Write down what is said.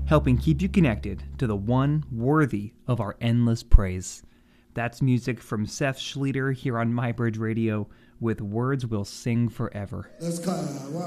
helping keep you connected to the one worthy of our endless praise. That's music from Seth Schleter here on MyBridge Radio with Words We'll Sing Forever. Let's go.